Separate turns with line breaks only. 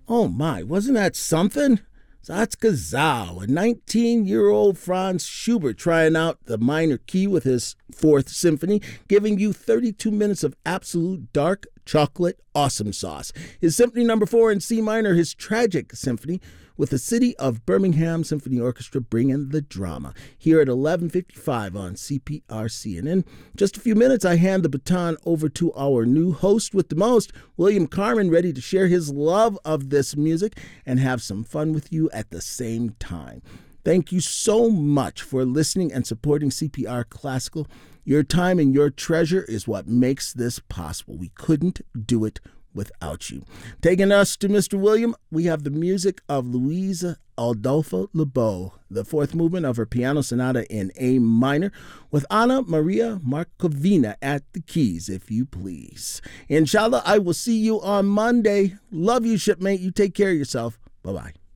Oh my, wasn't that something? Satzkazau, a 19-year-old Franz Schubert trying out the minor key with his Fourth Symphony, giving you 32 minutes of absolute dark chocolate awesome sauce. His Symphony No. 4 in C minor, his Tragic Symphony, with the City of Birmingham Symphony Orchestra bringing the drama. Here at 11:55 on CPRC. And in just a few minutes, I hand the baton over to our new host with the most, William Carmen, ready to share his love of this music and have some fun with you at the same time. Thank you so much for listening and supporting CPR Classical. Your time and your treasure is what makes this possible. We couldn't do it without you. Taking us to Mr. William, we have the music of Louise Adolphe Lebeau, the fourth movement of her piano sonata in A minor, with Anna Maria Markovina at the keys, if you please. Inshallah, I will see you on Monday. Love you, shipmate. You take care of yourself. Bye-bye.